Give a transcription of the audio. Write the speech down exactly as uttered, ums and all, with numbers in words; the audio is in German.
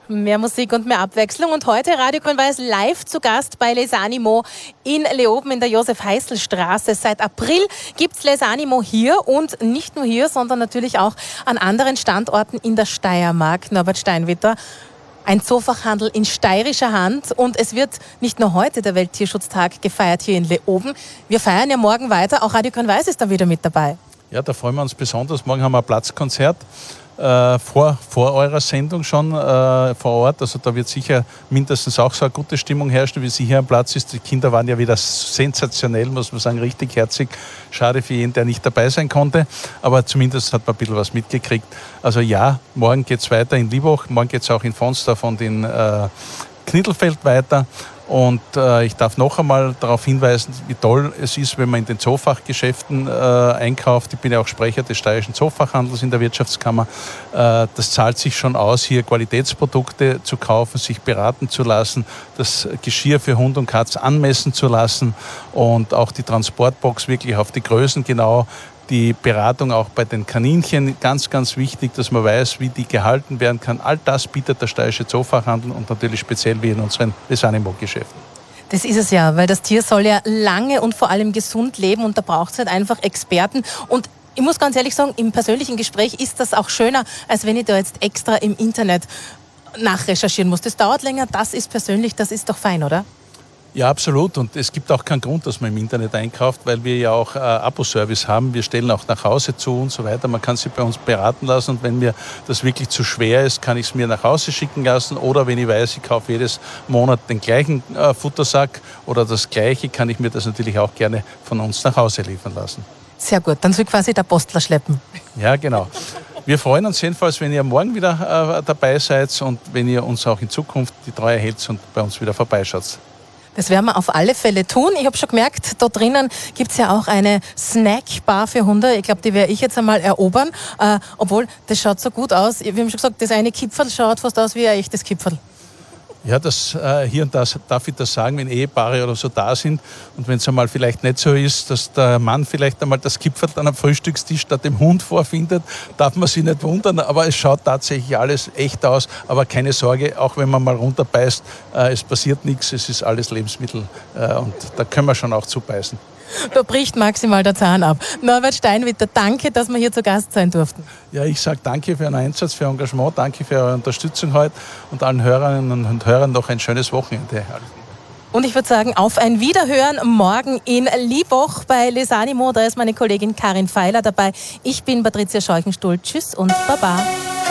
Mehr Musik und mehr Abwechslung. Und heute Radio Grün-Weiß live zu Gast bei Les Animaux in Leoben in der Josef-Heißl-Straße. Seit April gibt es Les Animaux hier und nicht nur hier, sondern natürlich auch an anderen Standorten in der Steiermark. Norbert Steinwitter, ein Zoofachhandel in steirischer Hand. Und es wird nicht nur heute der Welttierschutztag gefeiert hier in Leoben. Wir feiern ja morgen weiter. Auch Radio Grün-Weiß ist dann wieder mit dabei. Ja, da freuen wir uns besonders. Morgen haben wir ein Platzkonzert. Äh, vor, vor eurer Sendung schon äh, vor Ort. Also da wird sicher mindestens auch so eine gute Stimmung herrschen, wie sie hier am Platz ist. Die Kinder waren ja wieder sensationell, muss man sagen, richtig herzig. Schade für jeden, der nicht dabei sein konnte. Aber zumindest hat man ein bisschen was mitgekriegt. Also ja, morgen geht es weiter in Liebach, morgen geht es auch in Fonsdorf und in äh, Knittelfeld weiter. Und äh, ich darf noch einmal darauf hinweisen, wie toll es ist, wenn man in den Zoofachgeschäften äh, einkauft. Ich bin ja auch Sprecher des steirischen Zoofachhandels in der Wirtschaftskammer. Äh, das zahlt sich schon aus, hier Qualitätsprodukte zu kaufen, sich beraten zu lassen, das Geschirr für Hund und Katz anmessen zu lassen und auch die Transportbox wirklich auf die Größen genau. Die Beratung auch bei den Kaninchen, ganz, ganz wichtig, dass man weiß, wie die gehalten werden kann. All das bietet der steirische Zoofachhandel und natürlich speziell wie in unseren Les Animaux-Geschäften. Das ist es ja, weil das Tier soll ja lange und vor allem gesund leben und da braucht es halt einfach Experten. Und ich muss ganz ehrlich sagen, im persönlichen Gespräch ist das auch schöner, als wenn ich da jetzt extra im Internet nachrecherchieren muss. Das dauert länger, das ist persönlich, das ist doch fein, oder? Ja, absolut. Und es gibt auch keinen Grund, dass man im Internet einkauft, weil wir ja auch äh, Abo-Service haben. Wir stellen auch nach Hause zu und so weiter. Man kann sich bei uns beraten lassen und wenn mir das wirklich zu schwer ist, kann ich es mir nach Hause schicken lassen. Oder wenn ich weiß, ich kaufe jedes Monat den gleichen äh, Futtersack oder das gleiche, kann ich mir das natürlich auch gerne von uns nach Hause liefern lassen. Sehr gut, dann soll quasi der Postler schleppen. Ja, genau. Wir freuen uns jedenfalls, wenn ihr morgen wieder äh, dabei seid und wenn ihr uns auch in Zukunft die Treue hält und bei uns wieder vorbeischaut. Das werden wir auf alle Fälle tun. Ich habe schon gemerkt, da drinnen gibt es ja auch eine Snackbar für Hunde. Ich glaube, die werde ich jetzt einmal erobern. Äh, obwohl, das schaut so gut aus. Wir haben schon gesagt, das eine Kipferl schaut fast aus wie ein echtes Kipferl. Ja, das äh, hier und da darf ich das sagen, wenn Ehepaare oder so da sind und wenn es einmal vielleicht nicht so ist, dass der Mann vielleicht einmal das Kipferl dann am Frühstückstisch statt dem Hund vorfindet, darf man sich nicht wundern, aber es schaut tatsächlich alles echt aus. Aber keine Sorge, auch wenn man mal runterbeißt, äh, es passiert nichts, es ist alles Lebensmittel äh, und da können wir schon auch zubeißen. Da bricht maximal der Zahn ab. Norbert Steinwitter, danke, dass wir hier zu Gast sein durften. Ja, ich sage danke für Ihren Einsatz, für Ihr Engagement, danke für Eure Unterstützung heute und allen Hörerinnen und Hörern noch ein schönes Wochenende. Und ich würde sagen, auf ein Wiederhören morgen in Liebach bei Les Animaux. Da ist meine Kollegin Karin Feiler dabei. Ich bin Patricia Scheuchenstuhl. Tschüss und Baba.